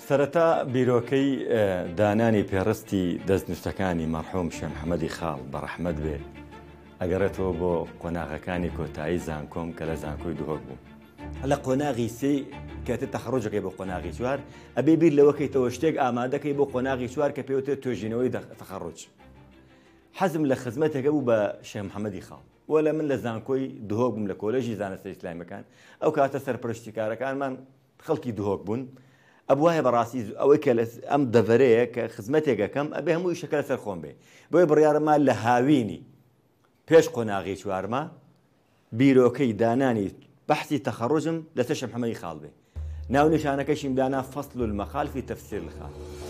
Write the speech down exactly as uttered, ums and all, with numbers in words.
سەرەتا بیرۆکەی دانانی پێڕستی دەستنووسەکانی مەرحوم شێخ محەممەدی خاڵ بەڕەحمەت بێ ئەگەڕێتەوە بۆ قۆناغەکانی کۆتایی زانکۆم کە لە زانکۆی دوهۆک بوو لە قۆناغی سێ کەتە تەخەڕۆجەکەی بۆ قۆناغی چوار ئەبێ بیر لەوەکەیتەوە شتێک ئامادەکەی بۆ قۆناغی چوار کە پێوتێت توێژینەوەی تەخەڕۆج. حەزم لە خزمەتێکە بوو بە شێخ محەممەدی خاڵ وە لە من لە زانکۆی دوهۆک بووم لە کۆلێژی زانستە ئیسلامیەکان ئەو کاتە سەرپەرشتیکارەکانمان خەڵکی دوهۆک بوون. ئەبوایە بەڕاستی ئەوەی کە ئەم دەڤەرەیە کە خزمەتێکەکەم ئەبێ هەمووی شەکە لەسەر خۆم بێ بۆی بڕیارەمان لە هاوینی پێش قۆناغی چوارمە بیرۆکەی دانانی بەحسی تەخەڕۆجم لەسەر شێخ محەممەدی خاڵ بێ. ناو نیشانەکەشیم دانا فەصل المەقال فی تەفسیر الخال.